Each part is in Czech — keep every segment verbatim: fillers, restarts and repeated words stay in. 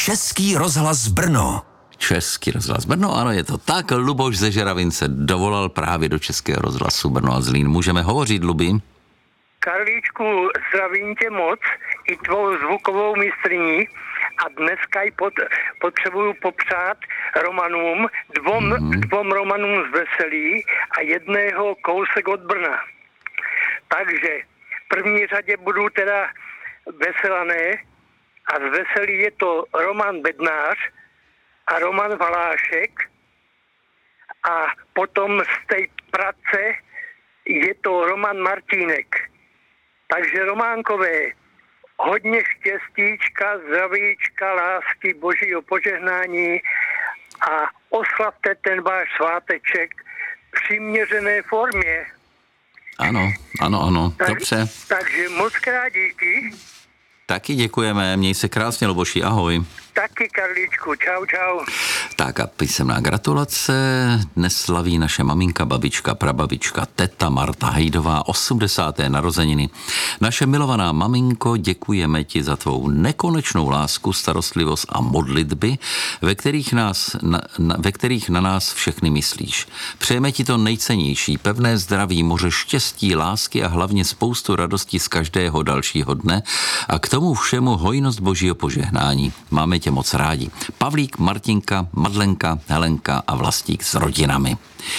Český rozhlas Brno. Český rozhlas Brno, ano, je to tak. Luboš ze Žeravince dovolal právě do Českého rozhlasu Brno a Zlín. Můžeme hovořit, Lubi? Karlíčku, zdravím tě moc, i tvou zvukovou mistryní, a dneska i pot, potřebuju popřát Romanům, dvom, mm-hmm. dvom Romanům z Veselí a jedného kousek od Brna. Takže v první řadě budu teda Veselané a z Veselí je to Roman Bednář a Roman Valášek a potom z té Prace je to Roman Martínek. Takže Románkové, hodně štěstíčka, zdravíčka, lásky, božího požehnání a oslavte ten váš sváteček v přiměřené formě. Ano, ano, ano, tak, dobře. Takže moc krát díky. Taky děkujeme, měj se krásně, Luboši, ahoj. Taky, Karlíčku, čau, čau. Tak a písemná gratulace. Dnes slaví naše maminka, babička, prababička, teta Marta Hejdová, osmdesáté narozeniny. Naše milovaná maminko, děkujeme ti za tvou nekonečnou lásku, starostlivost a modlitby, ve kterých, nás, na, na, ve kterých na nás všechny myslíš. Přejeme ti to nejcennější, pevné zdraví, moře štěstí, lásky a hlavně spoustu radosti z každého dalšího dne a k tomu všemu hojnost božího požehnání. Máme tě moc rádi. Pavlík, Martinka, Madlenka, Helenka a Vlastík s rodinami.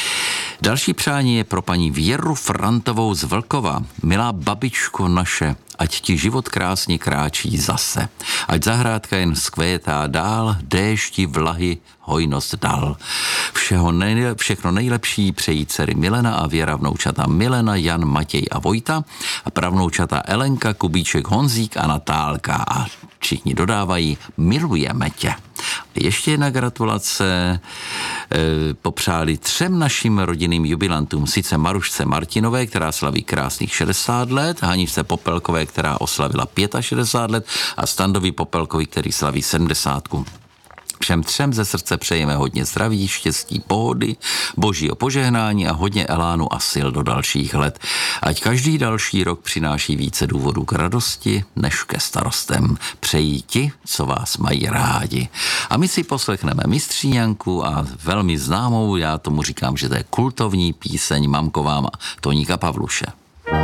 Další přání je pro paní Věru Frantovou z Vlkova. Milá babičko naše, ať ti život krásně kráčí zase. Ať zahrádka jen vzkvétá dál, déšti, vlahy, hojnost dal. Všeho nejle, všechno nejlepší přejí dcery Milena a Věra, vnoučata Milena, Jan, Matěj a Vojta a pravnoučata Elenka, Kubíček, Honzík a Natálka. A všichni dodávají, milujeme tě. Ještě jedna gratulace e, popřáli třem našim rodinným jubilantům, sice Marušce Martinové, která slaví krásných šedesát let, Haničce Popelkové, která oslavila šedesát pět let a Standovi Popelkovi, který slaví sedmdesátku. Všem třem ze srdce přejeme hodně zdraví, štěstí, pohody, božího požehnání a hodně elánu a sil do dalších let. Ať každý další rok přináší více důvodů k radosti než ke starostem. Přejí ti, co vás mají rádi. A my si poslechneme Mistříňanku a velmi známou, já tomu říkám, že to je kultovní píseň Mamko vám Toníka Pavluše.